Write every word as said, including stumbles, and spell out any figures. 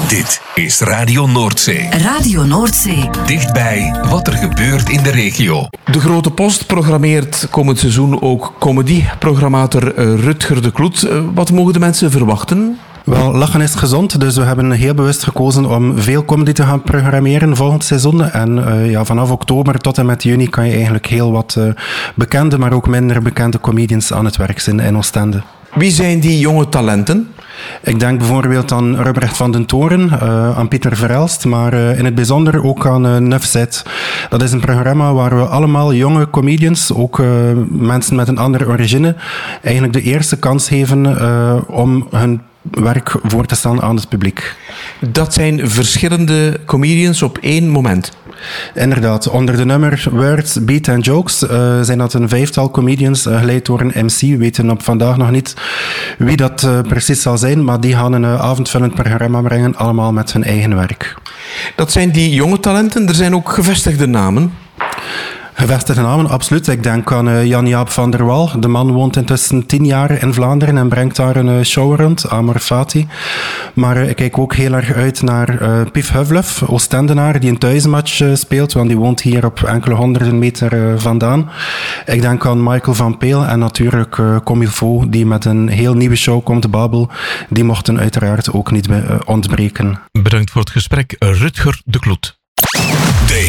Dit is Radio Noordzee. Radio Noordzee. Dichtbij wat er gebeurt in de regio. De Grote Post programmeert komend seizoen ook comedy-programmator Rutger de Kloet. Wat mogen de mensen verwachten? Wel, lachen is gezond, dus we hebben heel bewust gekozen om veel comedy te gaan programmeren volgend seizoen. En uh, ja, vanaf oktober tot en met juni kan je eigenlijk heel wat uh, bekende, maar ook minder bekende comedians aan het werk zijn in Oostende. Wie zijn die jonge talenten? Ik denk bijvoorbeeld aan Robert van den Toren, uh, aan Pieter Verelst, maar uh, in het bijzonder ook aan uh, Nufzet. Dat is een programma waar we allemaal jonge comedians, ook uh, mensen met een andere origine, eigenlijk de eerste kans geven uh, om hun werk voor te stellen aan het publiek. Dat zijn verschillende comedians op één moment. Inderdaad, onder de nummer Words, Beat en Jokes uh, zijn dat een vijftal comedians, uh, geleid door een M C. We weten op vandaag nog niet wie dat uh, precies zal zijn, maar die gaan een uh, avondvullend programma brengen, allemaal met hun eigen werk. Dat zijn die jonge talenten, er zijn ook gevestigde namen. Gevestigde namen, absoluut. Ik denk aan uh, Jan-Jaap van der Wal. De man woont intussen tien jaar in Vlaanderen en brengt daar een uh, show rond, Amor Fati. Maar uh, ik kijk ook heel erg uit naar uh, Pief Huvlef, Oostendenaar, die een thuismatch uh, speelt, want die woont hier op enkele honderden meter uh, vandaan. Ik denk aan Michael van Peel en natuurlijk uh, Comilfo, die met een heel nieuwe show komt, Babel. Die mochten uiteraard ook niet uh, ontbreken. Bedankt voor het gesprek, Rutger de Kloet. De